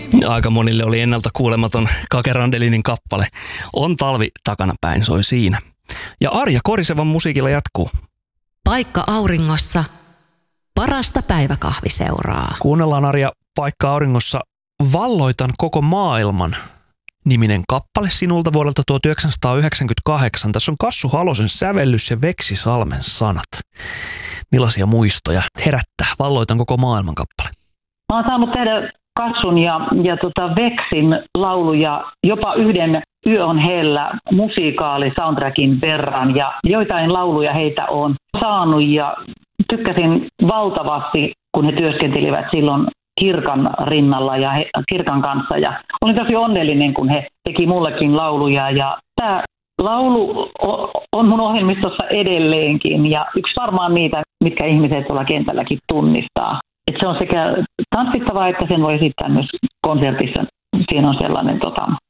Aika monille oli ennalta kuulematon Kake Randelinin kappale. On talvi takanapäin, soi siinä. Ja Arja Korisevan musiikilla jatkuu. Paikka auringossa, parasta päiväkahviseuraa. Kuunnellaan Arja Paikka auringossa Valloitan koko maailman -niminen kappale sinulta vuodelta 1998. Tässä on Kassu Halosen sävellys ja Veksi Salmen sanat. Millaisia muistoja herättää Valloitan koko maailman kappale? Mä oon saanut tehdä Kassun ja Veksin lauluja jopa yhden Yö on hellä -musiikaali soundtrackin verran, ja joitain lauluja heitä on saanut ja tykkäsin valtavasti, kun he työskentelivät silloin Kirkan rinnalla ja Kirkan kanssa, ja olin tosi onnellinen, kun he teki mullekin lauluja, ja tämä laulu on mun ohjelmistossa edelleenkin, ja yksi varmaan niitä, mitkä ihmiset tuolla kentälläkin tunnistaa. Et se on sekä tanssittavaa, että sen voi esittää myös konsertissa. Siinä on sellainen